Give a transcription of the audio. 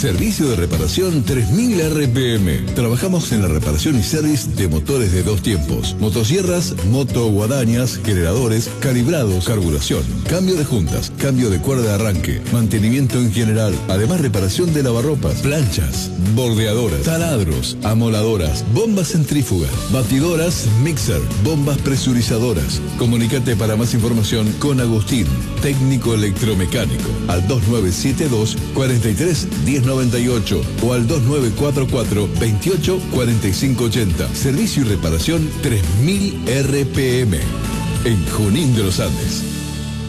Servicio de reparación 3000 RPM. Trabajamos en la reparación y service de motores de 2 tiempos, motosierras, motoguadañas, generadores, calibrados, carburación, cambio de juntas, cambio de cuerda de arranque, mantenimiento en general, además reparación de lavarropas, planchas, bordeadoras, taladros, amoladoras, bombas centrífugas, batidoras, mixer, bombas presurizadoras. Comunícate para más información con Agustín, técnico electromecánico, al 2972 43 1098 o al 2944 28 45 80. Servicio y reparación 3000 RPM en Junín de los Andes.